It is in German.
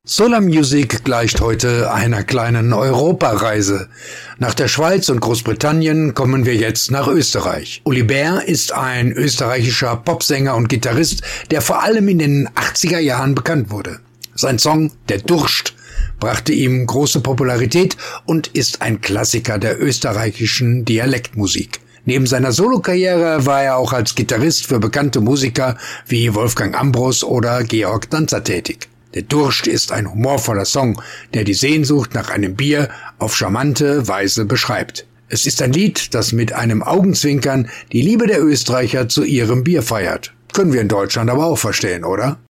Solar Music gleicht heute einer kleinen Europareise. Nach der Schweiz und Großbritannien kommen wir jetzt nach Österreich. Uli Bär ist ein österreichischer Popsänger und Gitarrist, der vor allem in den 80er Jahren bekannt wurde. Sein Song Der Durst brachte ihm große Popularität und ist ein Klassiker der österreichischen Dialektmusik. Neben seiner Solokarriere war er auch als Gitarrist für bekannte Musiker wie Wolfgang Ambros oder Georg Danzer tätig. Der Durst ist ein humorvoller Song, der die Sehnsucht nach einem Bier auf charmante Weise beschreibt. Es ist ein Lied, das mit einem Augenzwinkern die Liebe der Österreicher zu ihrem Bier feiert. Können wir in Deutschland aber auch verstehen, oder?